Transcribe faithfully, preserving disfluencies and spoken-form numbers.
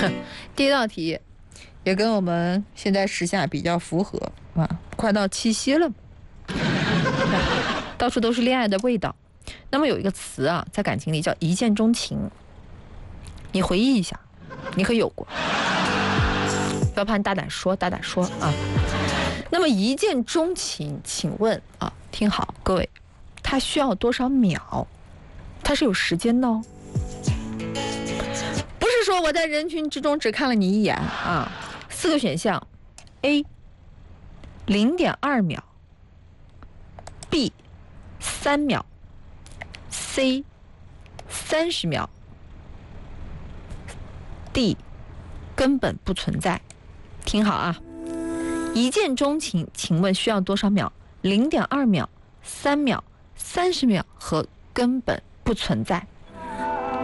第一道题也跟我们现在时下比较符合啊，快到七夕了，到处都是恋爱的味道。那么有一个词啊，在感情里叫一见钟情，你回忆一下，你可有过？不要怕，你大胆说，大胆说啊。那么一见钟情，请问啊，听好，各位，它需要多少秒？它是有时间的哦，不是说我在人群之中只看了你一眼啊。四个选项 ：A 零点二秒 ，B 三秒 ，C 三十秒 ，D 根本不存在。听好啊，一见钟情，请问需要多少秒？零点二秒、三秒、三十秒和根本不存在。